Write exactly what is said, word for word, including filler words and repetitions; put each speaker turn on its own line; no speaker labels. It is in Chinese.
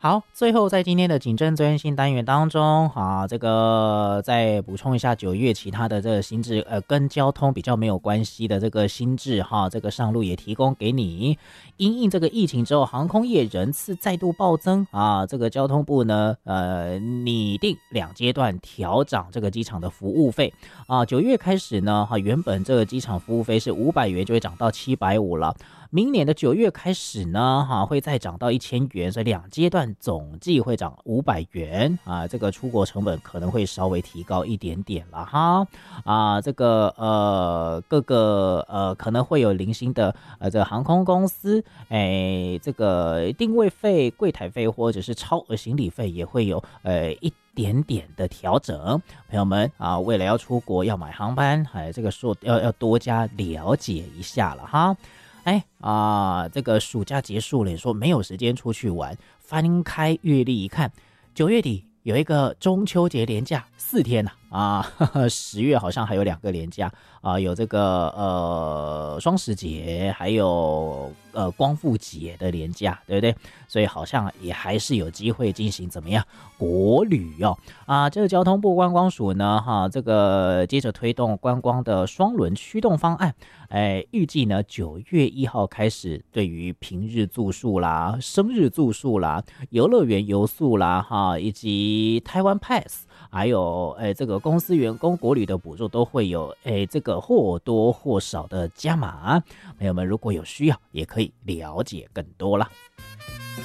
好，最后在今天的警政责任性单元当中，啊，这个再补充一下九月其他的这个新制，呃，跟交通比较没有关系的这个新制哈，这个上路也提供给你。因应这个疫情之后，航空业人次再度暴增啊，这个交通部呢，呃，拟定两阶段调涨这个机场的服务费啊，九月开始呢，哈，原本这个机场服务费是五百元，就会涨到七百五了。明年的九月开始呢，哈，会再涨到一千元，所以两阶段总计会涨五百元啊，这个出国成本可能会稍微提高一点点了哈啊，这个呃各个呃可能会有零星的呃这个航空公司，哎，这个定位费、柜台费或者是超额行李费也会有呃一点点的调整，朋友们啊，为了要出国要买航班，哎，这个说要要多加了解一下了哈。哎啊，这个暑假结束了，你说没有时间出去玩，翻开月历一看，九月底有一个中秋节连假四天呐啊，十月好像还有两个连假啊，有这个呃双十节，还有呃光复节的连假，对不对？所以好像也还是有机会进行怎么样国旅哦啊，这个交通部观光署呢哈，这个接着推动观光的双轮驱动方案，哎，预计呢九月一号开始，对于平日住宿啦、生日住宿啦、游乐园游宿啦哈，以及台湾 Pass。还有，诶，这个公司员工国旅的补助都会有，诶，这个或多或少的加码。朋友们，如果有需要，也可以了解更多啦。